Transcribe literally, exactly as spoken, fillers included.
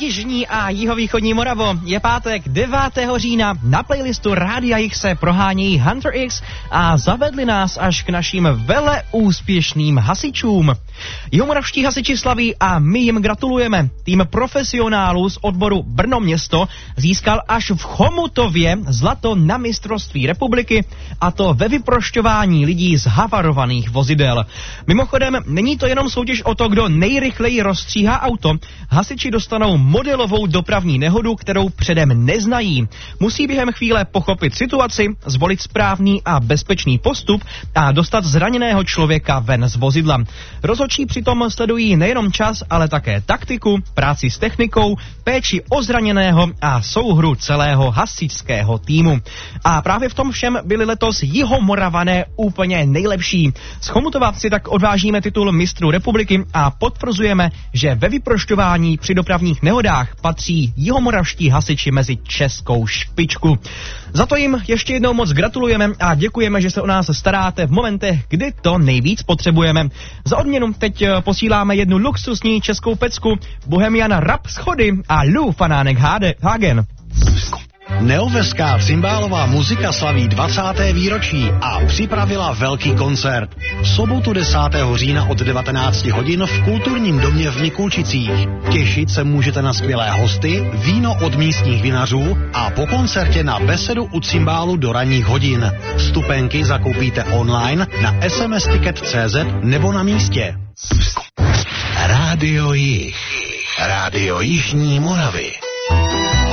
Jižní a jihovýchodní Moravo. Je pátek devátého října, na playlistu Rádia Jich se prohánějí Hunter X a zavedli nás až k našim veleúspěšným hasičům. Jihomoravští hasiči slaví a my jim gratulujeme. Tým profesionálů z odboru Brno město získal až v Chomutově zlato na mistrovství republiky, a to ve vyprošťování lidí z havarovaných vozidel. Mimochodem, není to jenom soutěž o to, kdo nejrychleji rozstříhá auto. Hasiči dostanou modelovou dopravní nehodu, kterou předem neznají. Musí během chvíle pochopit situaci, zvolit správný a bezpečný postup a dostat zraněného člověka ven z vozidla. Rozhodčí přitom sledují nejenom čas, ale také taktiku, práci s technikou, péči o zraněného a souhru celého hasičského týmu. A právě v tom všem byli letos Jihomoravané úplně nejlepší. Z Chomutova si tak odvážíme titul mistrů republiky a potvrzujeme, že ve vyprošťování při dopravních nehodách patří jihomoravští hasiči mezi českou špičku. Za to jim ještě jednou moc gratulujeme a děkujeme, že se o nás staráte v momentech, kdy to nejvíc potřebujeme. Za odměnu teď posíláme jednu luxusní českou pecku Bohemian Rap Schody a Lou Fanánek Hagen. Neoveská cymbálová muzika slaví dvacáté výročí a připravila velký koncert. V sobotu desátého října od devatenácti hodin v kulturním domě v Mikulčicích. Těšit se můžete na skvělé hosty, víno od místních vinařů a po koncertě na besedu u cymbálu do ranních hodin. Vstupenky zakoupíte online na es em es ticket tečka cé zet nebo na místě. Rádio Jih. Rádio Jižní Moravy.